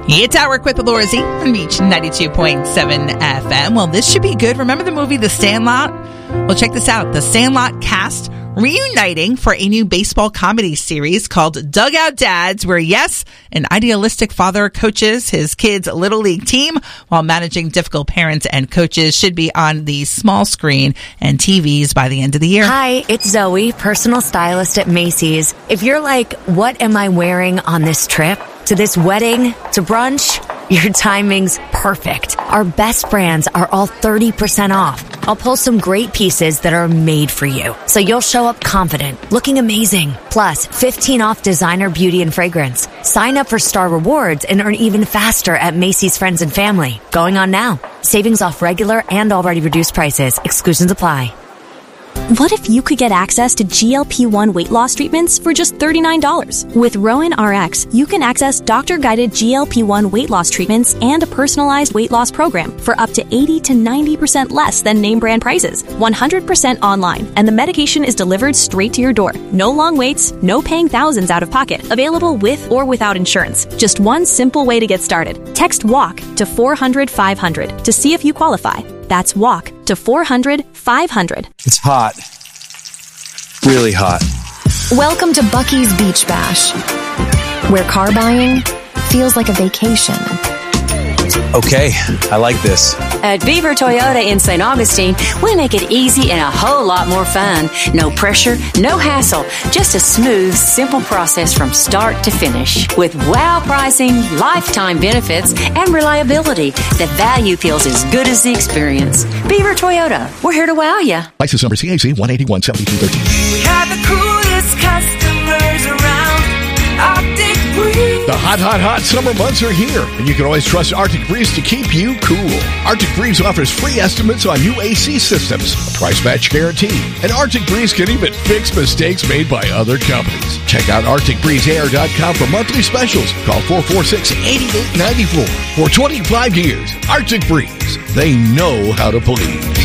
It's At Work with Laura Z on Beach 92.7 FM. Well, this should be good. Remember the movie The Sandlot? Well, check this out. The Sandlot cast reuniting for a new baseball comedy series called Dugout Dads, where, yes, an idealistic father coaches his kids' little league team while managing difficult parents and coaches. Should be on the small screen and TVs by the end of the year. Hi, it's Zoe, personal stylist at Macy's. If you're like, what am I wearing on this trip? To this wedding? To brunch? Your timing's perfect. Our best brands are all 30% off. I'll pull some great pieces that are made for you, so you'll show up confident, looking amazing. Plus, 15 off designer beauty and fragrance. Sign up for Star Rewards and earn even faster at Macy's Friends and Family. Going on now. Savings off regular and already reduced prices. Exclusions apply. What if you could get access to GLP-1 weight loss treatments for just $39? With Rowan RX, you can access doctor-guided GLP-1 weight loss treatments and a personalized weight loss program for up to 80 to 90% less than name brand prices. 100% online, and the medication is delivered straight to your door. No long waits, no paying thousands out of pocket. Available with or without insurance. Just one simple way to get started. Text WALK to 400-500 to see if you qualify. That's WALK to 400-500. It's hot. Really hot. Welcome to Buc-ee's Beach Bash, where car buying feels like a vacation. Okay, I like this. At Beaver Toyota in St. Augustine, we make it easy and a whole lot more fun. No pressure, no hassle, just a smooth, simple process from start to finish. With wow pricing, lifetime benefits, and reliability, the value feels as good as the experience. Beaver Toyota, we're here to wow you. License number CAC 1817213. We have the coolest customers around. Arctic Breeze. The hot summer months are here, and you can always trust Arctic Breeze to keep you cool. Arctic Breeze offers free estimates on new AC systems, a price match guarantee, and Arctic Breeze can even fix mistakes made by other companies. Check out ArcticBreezeAir.com for monthly specials. Call 446-8894. For 25 years, Arctic Breeze. They know how to please.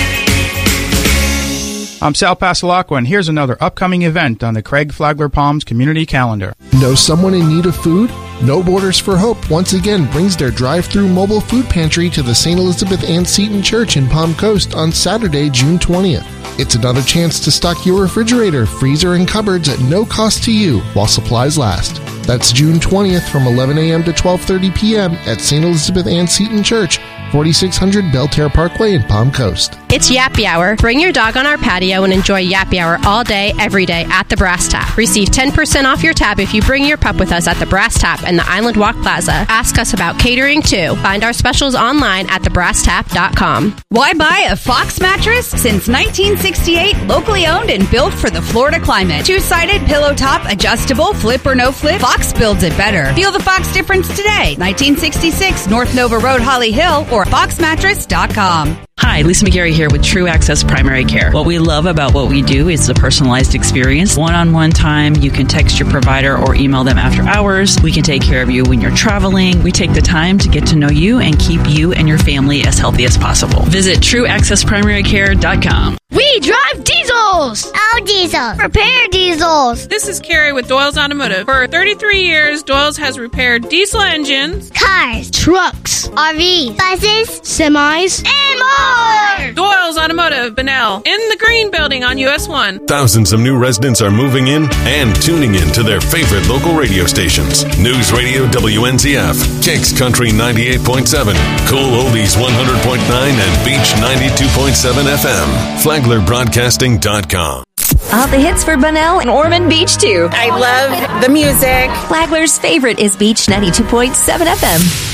I'm Sal Pasalacqua, and here's another upcoming event on the Craig Flagler Palms community calendar. Know someone in need of food? No Borders for Hope once again brings their drive-through mobile food pantry to the St. Elizabeth Ann Seton Church in Palm Coast on Saturday, June 20th. It's another chance to stock your refrigerator, freezer, and cupboards at no cost to you while supplies last. That's June 20th from 11 a.m. to 12:30 p.m. at St. Elizabeth Ann Seton Church, 4600 Belterre Parkway in Palm Coast. It's Yappy Hour. Bring your dog on our patio and enjoy Yappy Hour all day, every day at the Brass Tap. Receive 10% off your tab if you bring your pup with us at the Brass Tap and the Island Walk Plaza. Ask us about catering too. Find our specials online at thebrasstap.com. Why buy a Fox mattress? Since 1968, locally owned and built for the Florida climate. Two-sided, pillow top, adjustable, flip or no flip. Fox builds it better. Feel the Fox difference today. 1966 North Nova Road, Holly Hill, or foxmattress.com. Hi, Lisa McGarry here with True Access Primary Care. What we love about what we do is the personalized experience. One-on-one time, you can text your provider or email them after hours. We can take care of you when you're traveling. We take the time to get to know you and keep you and your family as healthy as possible. Visit TrueAccessPrimaryCare.com. We drive diesels! Oh, diesel. Repair diesels. This is Carrie with Doyle's Automotive. For 33 years, Doyle's has repaired diesel engines, cars, trucks, RVs, buses, semis, and more! Doyle's Automotive, Bunnell, in the Green Building on US 1. Thousands of new residents are moving in and tuning in to their favorite local radio stations. News Radio WNZF, Kicks Country 98.7, Cool Oldies 100.9, and Beach 92.7 FM. FlaglerBroadcasting.com. All the hits for Bunnell and Ormond Beach, too. I love the music. Flagler's favorite is Beach 92.7 FM.